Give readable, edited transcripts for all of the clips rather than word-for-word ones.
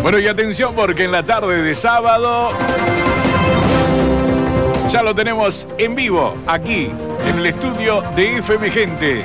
Bueno, y atención porque en la tarde de sábado ya lo tenemos en vivo aquí en el estudio de FM Gente.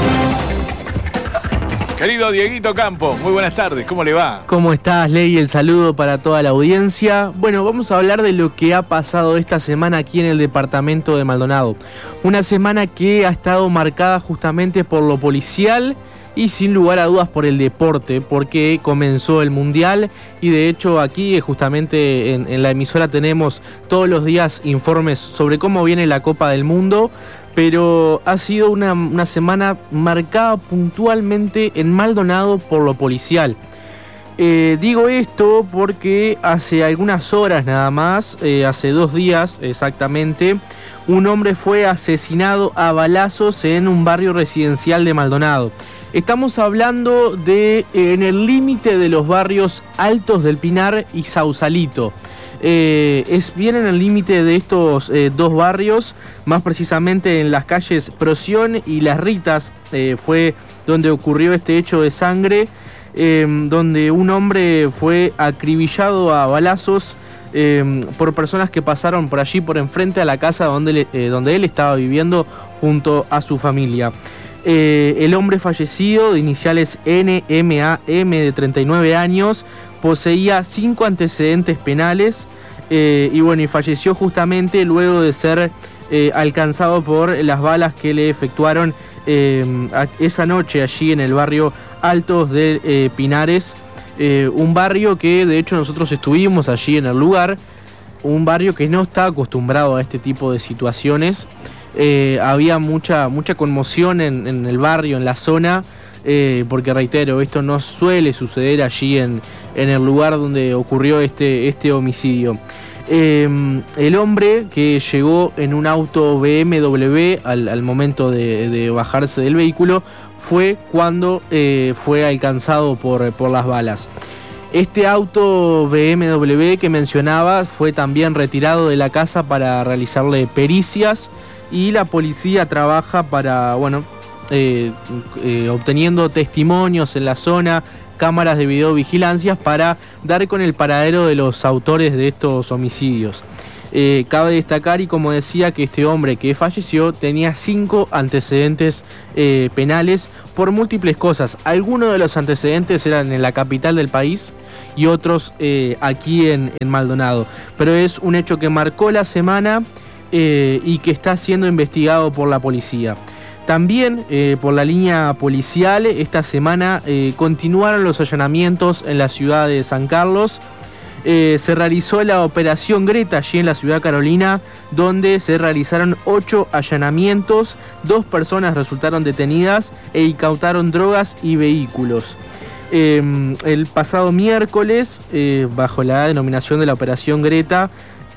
Querido Dieguito Campo, muy buenas tardes, ¿cómo le va? ¿Cómo estás, Ley? El saludo para toda la audiencia. Bueno, vamos a hablar de lo que ha pasado esta semana aquí en el departamento de Maldonado. Una semana que ha estado marcada justamente por lo policial y sin lugar a dudas por el deporte, porque comenzó el Mundial y de hecho aquí justamente en la emisora tenemos todos los días informes sobre cómo viene la Copa del Mundo, pero ha sido una semana marcada puntualmente en Maldonado por lo policial. Digo esto porque hace algunas horas nada más, hace 2 días exactamente, un hombre fue asesinado a balazos en un barrio residencial de Maldonado. Estamos hablando de en el límite de los barrios Altos del Pinar y Sausalito. Es bien en el límite de estos 2 barrios, más precisamente en las calles Procyon y Las Ritas, fue donde ocurrió este hecho de sangre, donde un hombre fue acribillado a balazos por personas que pasaron por allí, por enfrente a la casa donde él estaba viviendo junto a su familia. El hombre fallecido, de iniciales NMAM, de 39 años, poseía 5 antecedentes penales y falleció justamente luego de ser alcanzado por las balas que le efectuaron esa noche allí en el barrio Altos de Pinares, un barrio que de hecho nosotros estuvimos allí en el lugar, un barrio que no está acostumbrado a este tipo de situaciones. Había mucha conmoción en el barrio, en la zona, porque reitero, esto no suele suceder allí en el lugar donde ocurrió este homicidio. El hombre que llegó en un auto BMW al momento de bajarse del vehículo fue cuando fue alcanzado por las balas. Este auto BMW que mencionaba fue también retirado de la casa para realizarle pericias y la policía trabaja para, obteniendo testimonios en la zona, cámaras de videovigilancia para dar con el paradero de los autores de estos homicidios. Cabe destacar, y como decía, que este hombre que falleció tenía 5 antecedentes penales por múltiples cosas. Algunos de los antecedentes eran en la capital del país y otros aquí en Maldonado. Pero es un hecho que marcó la semana y que está siendo investigado por la policía. También por la línea policial, esta semana continuaron los allanamientos en la ciudad de San Carlos. Se realizó la operación Greta allí en la ciudad Carolina, donde se realizaron 8 allanamientos, 2 personas resultaron detenidas e incautaron drogas y vehículos. El pasado miércoles, bajo la denominación de la operación Greta,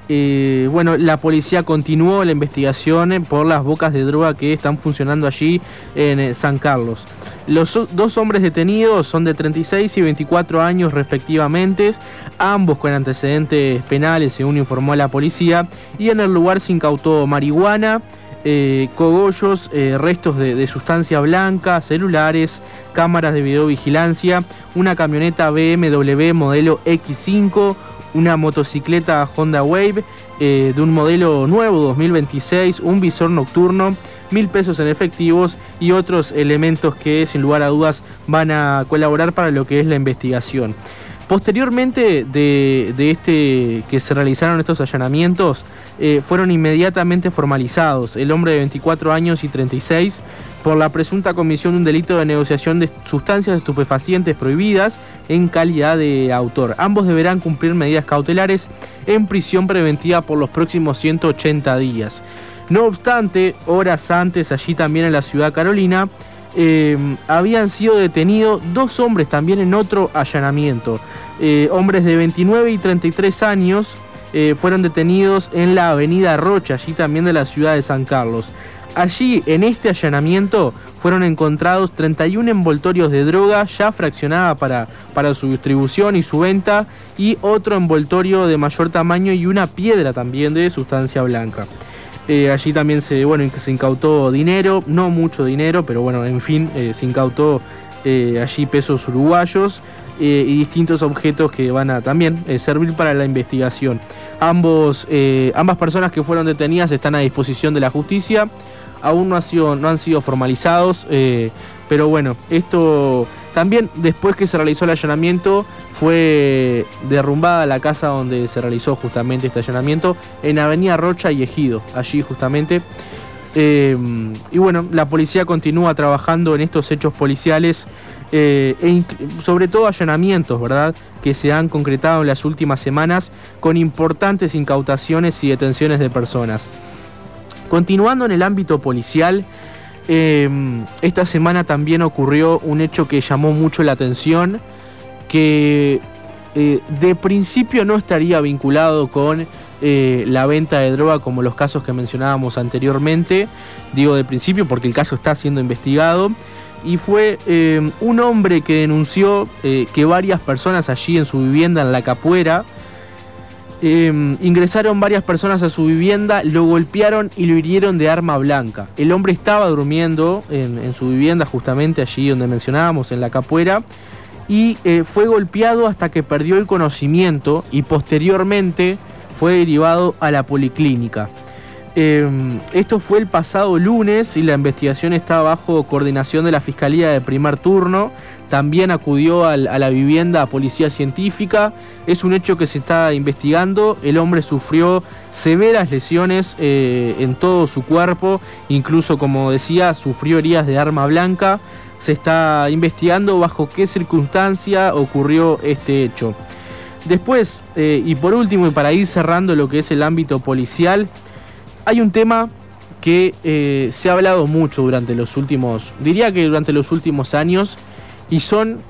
la policía continuó la investigación por las bocas de droga que están funcionando allí en San Carlos. Los 2 hombres detenidos son de 36 y 24 años respectivamente, ambos con antecedentes penales según informó la policía, y en el lugar se incautó marihuana, cogollos, restos de sustancia blanca, celulares, cámaras de videovigilancia, una camioneta BMW modelo X5, una motocicleta Honda Wave de un modelo nuevo 2026, un visor nocturno, 1.000 pesos en efectivos y otros elementos que sin lugar a dudas van a colaborar para lo que es la investigación. Posteriormente de que se realizaron estos allanamientos, fueron inmediatamente formalizados el hombre de 24 años y 36 por la presunta comisión de un delito de negociación de sustancias estupefacientes prohibidas en calidad de autor. Ambos deberán cumplir medidas cautelares en prisión preventiva por los próximos 180 días. No obstante, horas antes, allí también en la ciudad Carolina, habían sido detenidos 2 hombres también en otro allanamiento. Hombres de 29 y 33 años fueron detenidos en la avenida Rocha, allí también de la ciudad de San Carlos. Allí, en este allanamiento, fueron encontrados 31 envoltorios de droga ya fraccionada para su distribución y su venta, y otro envoltorio de mayor tamaño y una piedra también de sustancia blanca. Allí también se incautó dinero, no mucho dinero, pero se incautó allí pesos uruguayos, y distintos objetos que van a también servir para la investigación. Ambas personas que fueron detenidas están a disposición de la justicia, aún no han sido formalizados, pero bueno, esto también después que se realizó el allanamiento fue derrumbada la casa donde se realizó justamente este allanamiento en Avenida Rocha y Ejido, allí justamente. Y bueno, la policía continúa trabajando en estos hechos policiales, sobre todo allanamientos, ¿verdad?, que se han concretado en las últimas semanas con importantes incautaciones y detenciones de personas. Continuando en el ámbito policial, esta semana también ocurrió un hecho que llamó mucho la atención, que de principio no estaría vinculado con la venta de droga como los casos que mencionábamos anteriormente. Digo de principio porque el caso está siendo investigado, y fue un hombre que denunció que varias personas allí en su vivienda en La Capuera, ingresaron varias personas a su vivienda, lo golpearon y lo hirieron de arma blanca. El hombre estaba durmiendo en su vivienda justamente allí donde mencionábamos, en La Capuera, y fue golpeado hasta que perdió el conocimiento y posteriormente fue derivado a la policlínica. Esto fue el pasado lunes y la investigación está bajo coordinación de la Fiscalía de Primer Turno. También acudió a la vivienda Policía Científica. Es un hecho que se está investigando. El hombre sufrió severas lesiones en todo su cuerpo. Incluso, como decía, sufrió heridas de arma blanca. Se está investigando bajo qué circunstancia ocurrió este hecho. Después, y por último, y para ir cerrando lo que es el ámbito policial, hay un tema que se ha hablado mucho durante los últimos años, y son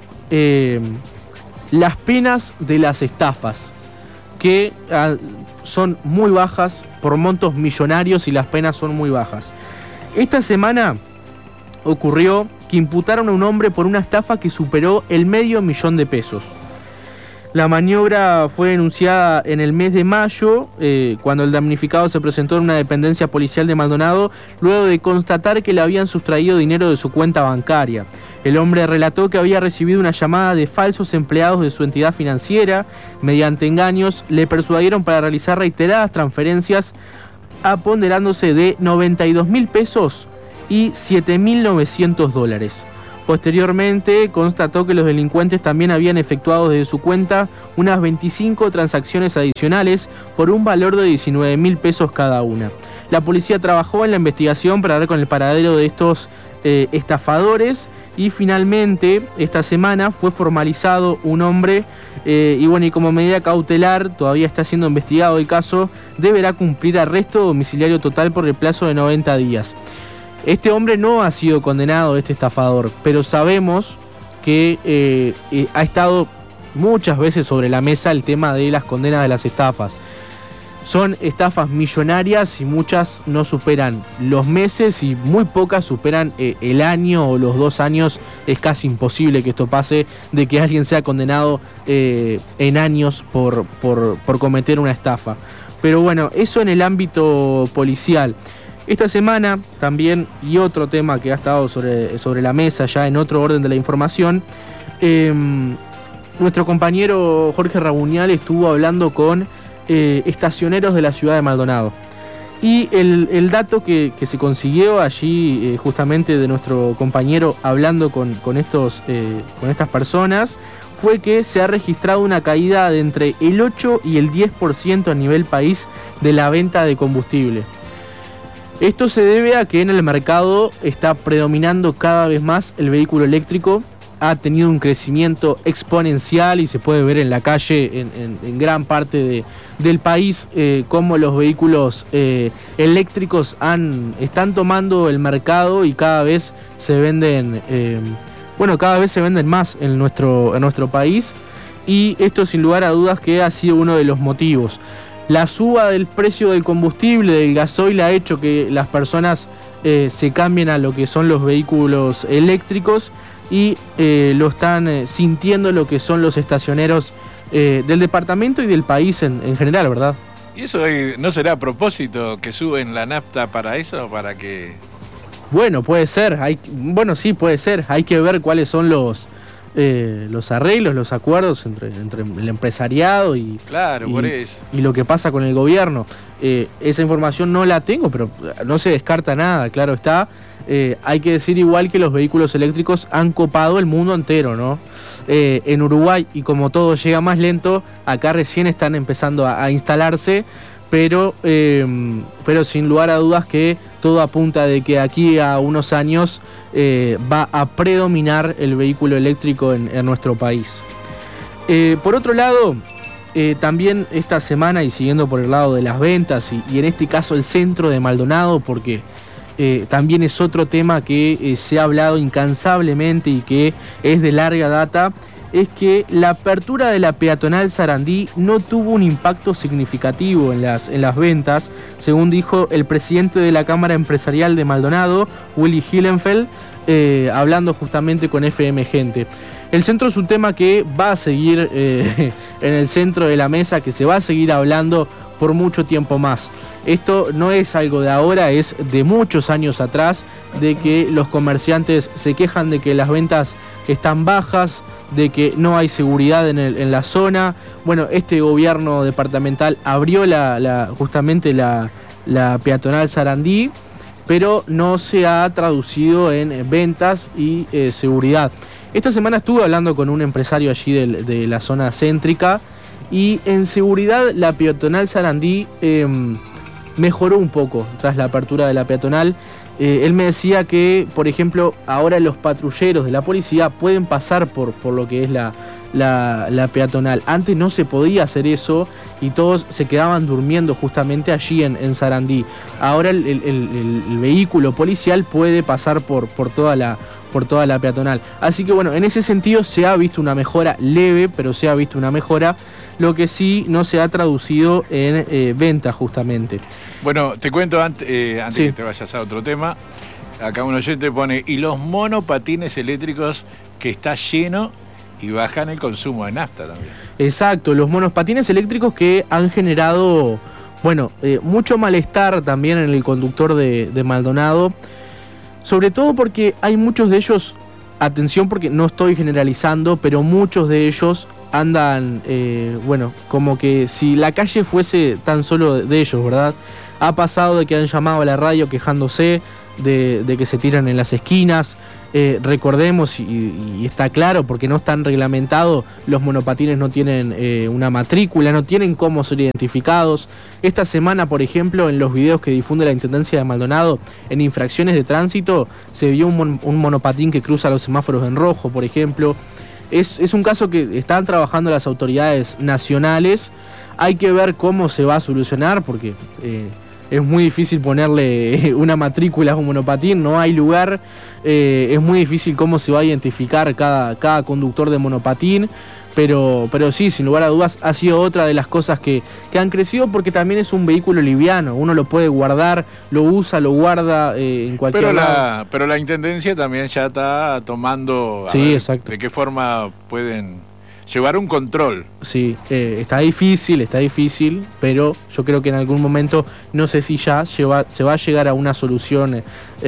las penas de las estafas, que son muy bajas, por montos millonarios, y las penas son muy bajas. Esta semana ocurrió que imputaron a un hombre por una estafa que superó el $500,000. La maniobra fue denunciada en el mes de mayo, cuando el damnificado se presentó en una dependencia policial de Maldonado, luego de constatar que le habían sustraído dinero de su cuenta bancaria. El hombre relató que había recibido una llamada de falsos empleados de su entidad financiera. Mediante engaños, le persuadieron para realizar reiteradas transferencias, aponderándose de $92,000 y $7,900. Posteriormente constató que los delincuentes también habían efectuado desde su cuenta unas 25 transacciones adicionales por un valor de $19,000 cada una. La policía trabajó en la investigación para dar con el paradero de estos estafadores, y finalmente esta semana fue formalizado un hombre y como medida cautelar todavía está siendo investigado el caso. Deberá cumplir arresto domiciliario total por el plazo de 90 días. Este hombre no ha sido condenado, este estafador, pero sabemos que ha estado muchas veces sobre la mesa el tema de las condenas de las estafas. Son estafas millonarias y muchas no superan los meses y muy pocas superan el año o los 2 años. Es casi imposible que esto pase, de que alguien sea condenado en años por cometer una estafa. Pero bueno, eso en el ámbito policial. Esta semana también, y otro tema que ha estado sobre la mesa ya en otro orden de la información, nuestro compañero Jorge Rabuñal estuvo hablando con estacioneros de la ciudad de Maldonado. Y el dato que se consiguió allí justamente de nuestro compañero hablando con estas personas fue que se ha registrado una caída de entre el 8 y el 10% a nivel país de la venta de combustible. Esto se debe a que en el mercado está predominando cada vez más el vehículo eléctrico. Ha tenido un crecimiento exponencial y se puede ver en la calle en gran parte del país cómo los vehículos eléctricos están tomando el mercado y cada vez se venden más en nuestro país, y esto sin lugar a dudas que ha sido uno de los motivos. La suba del precio del combustible, del gasoil, ha hecho que las personas se cambien a lo que son los vehículos eléctricos, y lo están sintiendo lo que son los estacioneros del departamento y del país en general, ¿verdad? ¿Y eso no será a propósito que suben la nafta para eso? ¿Para que...? Bueno, puede ser. Sí, puede ser. Hay que ver cuáles son los los arreglos, los acuerdos entre el empresariado y, claro, por eso. Y lo que pasa con el gobierno. Esa información no la tengo, pero no se descarta nada, claro está. Hay que decir igual que los vehículos eléctricos han copado el mundo entero, ¿no? En Uruguay, y como todo llega más lento, acá recién están empezando a instalarse, pero sin lugar a dudas que todo apunta de que aquí a unos años va a predominar el vehículo eléctrico en nuestro país. Por otro lado, también esta semana, y siguiendo por el lado de las ventas, y en este caso el centro de Maldonado, porque también es otro tema que se ha hablado incansablemente y que es de larga data, es que la apertura de la peatonal Sarandí no tuvo un impacto significativo en las ventas, según dijo el presidente de la Cámara Empresarial de Maldonado, Willy Hillenfeld, hablando justamente con FM Gente. El centro es un tema que va a seguir en el centro de la mesa, que se va a seguir hablando por mucho tiempo más. Esto no es algo de ahora, es de muchos años atrás, de que los comerciantes se quejan de que las ventas están bajas, de que no hay seguridad en la zona. Bueno, este gobierno departamental abrió justamente la peatonal Sarandí, pero no se ha traducido en ventas y seguridad. Esta semana estuve hablando con un empresario allí de la zona céntrica, y en seguridad la peatonal Sarandí mejoró un poco tras la apertura de la peatonal. Él me decía que, por ejemplo, ahora los patrulleros de la policía pueden pasar por lo que es la peatonal. Antes no se podía hacer eso y todos se quedaban durmiendo justamente allí en Sarandí. Ahora el vehículo policial puede pasar por toda la peatonal. Así que bueno, en ese sentido se ha visto una mejora leve, pero se ha visto una mejora. Lo que sí no se ha traducido en ventas justamente. Bueno, te cuento antes Sí. que te vayas a otro tema. Acá un oyente pone, y los monopatines eléctricos que está lleno y bajan el consumo de nafta también. Exacto, los monopatines eléctricos que han generado, mucho malestar también en el conductor de Maldonado. Sobre todo porque hay muchos de ellos, atención porque no estoy generalizando, pero muchos de ellos andan, como que si la calle fuese tan solo de ellos, ¿verdad? Ha pasado de que han llamado a la radio quejándose de que se tiran en las esquinas. Recordemos, y está claro porque no están reglamentados, los monopatines no tienen una matrícula, no tienen cómo ser identificados. Esta semana, por ejemplo, en los videos que difunde la Intendencia de Maldonado, en infracciones de tránsito, se vio un monopatín que cruza los semáforos en rojo, por ejemplo. Es un caso que están trabajando las autoridades nacionales. Hay que ver cómo se va a solucionar porque es muy difícil ponerle una matrícula a un monopatín, no hay lugar. Es muy difícil cómo se va a identificar cada conductor de monopatín. Pero sí, sin lugar a dudas, ha sido otra de las cosas que han crecido porque también es un vehículo liviano. Uno lo puede guardar, lo usa, lo guarda en cualquier lado. Pero la Intendencia también ya está tomando exacto. de qué forma pueden llevar un control. Sí, está difícil, pero yo creo que en algún momento, no sé si ya se va a llegar a una solución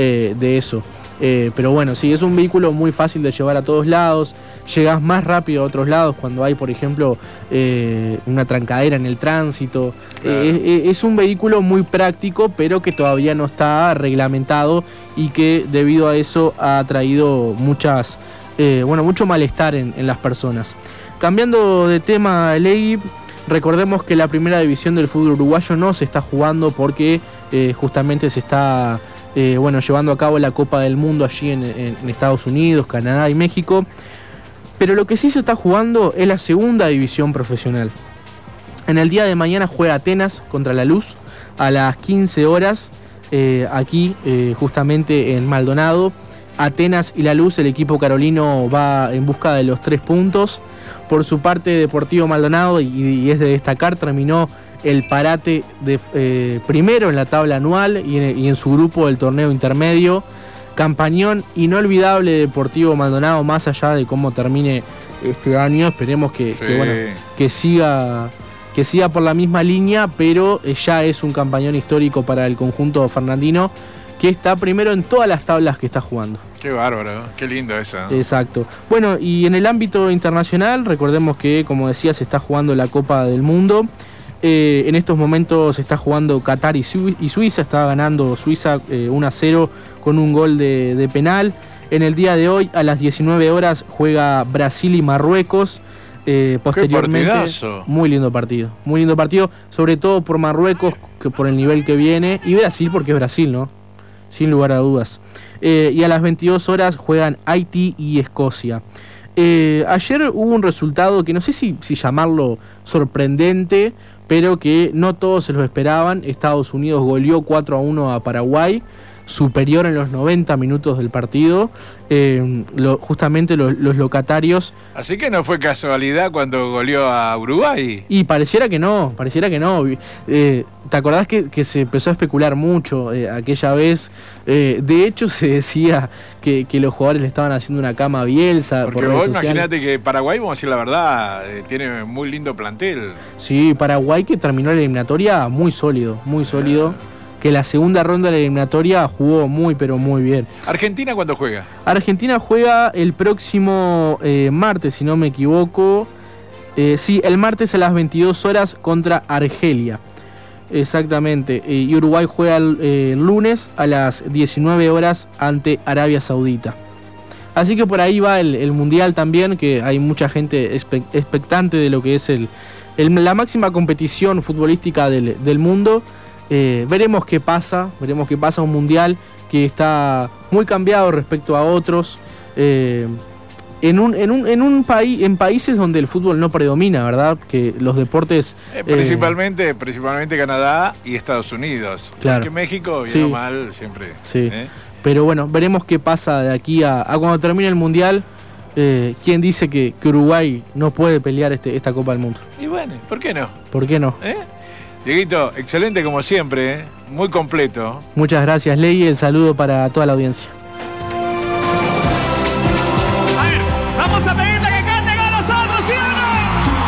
de eso. Pero bueno, sí, es un vehículo muy fácil de llevar a todos lados. Llegás más rápido a otros lados cuando hay, por ejemplo, una trancadera en el tránsito. Claro. Es un vehículo muy práctico, pero que todavía no está reglamentado y que debido a eso ha traído mucho malestar en las personas. Cambiando de tema, Legui, recordemos que la primera división del fútbol uruguayo no se está jugando porque justamente se está llevando a cabo la Copa del Mundo allí en Estados Unidos, Canadá y México. Pero lo que sí se está jugando es la segunda división profesional. En el día de mañana juega Atenas contra La Luz a las 15 horas, aquí justamente en Maldonado. Atenas y La Luz, el equipo carolino va en busca de los 3 puntos. Por su parte, Deportivo Maldonado, y es de destacar, terminó el parate primero en la tabla anual y en su grupo del torneo intermedio. Campañón inolvidable de Deportivo Maldonado, más allá de cómo termine este año. Esperemos que siga por la misma línea, pero ya es un campañón histórico para el conjunto fernandino, que está primero en todas las tablas que está jugando. Qué bárbaro, qué lindo eso. Exacto. Bueno, y en el ámbito internacional, recordemos que, como decía, se está jugando la Copa del Mundo. En estos momentos se está jugando Qatar y Suiza. Está ganando Suiza 1-0 con un gol de penal. En el día de hoy, a las 19 horas, juega Brasil y Marruecos. Posteriormente, ¡qué partidazo! Muy lindo partido, sobre todo por Marruecos, que por el nivel que viene, y Brasil porque es Brasil, ¿no? Sin lugar a dudas. Y a las 22 horas juegan Haití y Escocia. Ayer hubo un resultado que no sé si llamarlo sorprendente, pero que no todos se lo esperaban. Estados Unidos goleó 4-1 a Paraguay, superior en los 90 minutos del partido. Justamente los locatarios. Así que no fue casualidad cuando goleó a Uruguay. Y pareciera que no. ¿Te acordás que se empezó a especular mucho aquella vez? De hecho, se decía que los jugadores le estaban haciendo una cama a Bielsa. Porque vos imaginate que Paraguay, vamos a decir la verdad, tiene muy lindo plantel. Sí, Paraguay que terminó la eliminatoria muy sólido. Que la segunda ronda de la eliminatoria jugó muy, pero muy bien. ¿Argentina cuándo juega? Argentina juega el próximo martes, si no me equivoco. Sí, el martes a las 22 horas contra Argelia. Exactamente. Y Uruguay juega el lunes a las 19 horas ante Arabia Saudita. Así que por ahí va el Mundial también, que hay mucha gente expectante de lo que es la máxima competición futbolística del mundo. Veremos qué pasa, un mundial que está muy cambiado respecto a otros, en países donde el fútbol no predomina, ¿verdad? Que los deportes... Principalmente Canadá y Estados Unidos. Claro. Porque México, bien o mal, siempre... Sí. Pero bueno, veremos qué pasa de aquí a cuando termine el mundial. ¿Quién dice que Uruguay no puede pelear esta Copa del Mundo? Y bueno, ¿por qué no? ¿Por qué no? Dieguito, excelente como siempre, muy completo. Muchas gracias, Ley, el saludo para toda la audiencia.